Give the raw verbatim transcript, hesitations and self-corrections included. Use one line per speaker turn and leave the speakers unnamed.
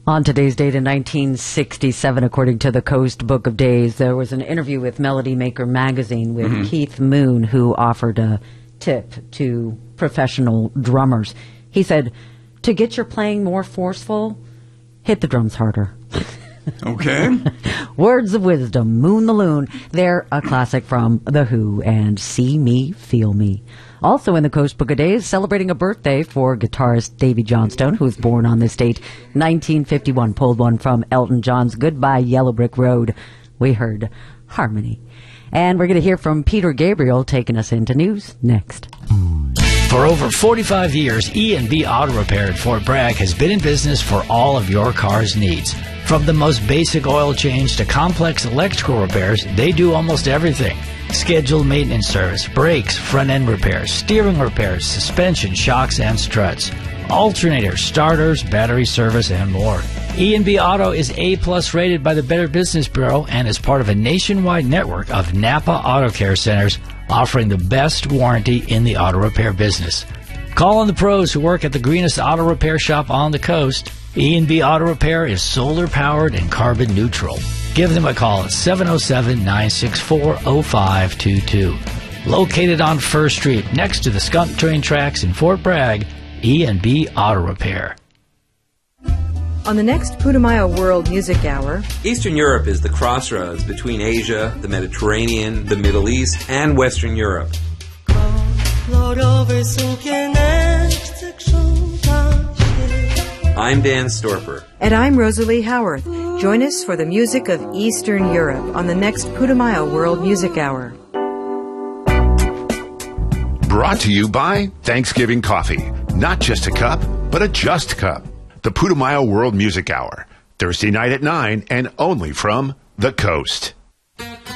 On today's date in nineteen sixty-seven, according to the Coast Book of Days, there was an interview with Melody Maker magazine with mm-hmm. Keith Moon, who offered a tip to professional drummers. He said, to get your playing more forceful, hit the drums harder.
Okay.
Words of wisdom, Moon the Loon. They're a classic from The Who and See Me, Feel Me. Also in the Coast Book of Days, celebrating a birthday for guitarist Davy Johnstone, who was born on this date, nineteen fifty-one. Pulled one from Elton John's Goodbye Yellow Brick Road. We heard Harmony. And we're going to hear from Peter Gabriel taking us into news next.
For over forty-five years, E and B Auto Repair at Fort Bragg has been in business for all of your car's needs. From the most basic oil change to complex electrical repairs, they do almost everything. Scheduled maintenance service, brakes, front-end repairs, steering repairs, suspension, shocks, and struts, alternators, starters, battery service, and more. E and B Auto is A-plus rated by the Better Business Bureau and is part of a nationwide network of Napa Auto Care Centers offering the best warranty in the auto repair business. Call on the pros who work at the greenest auto repair shop on the coast. E and B Auto Repair is solar-powered and carbon neutral. Give them a call at seven oh seven, nine six four, oh five two two. Located on First Street next to the Skunk Train tracks in Fort Bragg, E and B Auto Repair.
On the next Putumayo World Music Hour,
Eastern Europe is the crossroads between Asia, the Mediterranean, the Middle East, and Western Europe. I'm Dan Storper.
And I'm Rosalie Howarth. Join us for the music of Eastern Europe on the next Putumayo World Music Hour.
Brought to you by Thanksgiving Coffee. Not just a cup, but a just cup. The Putumayo World Music Hour. Thursday night at nine and only from the Coast.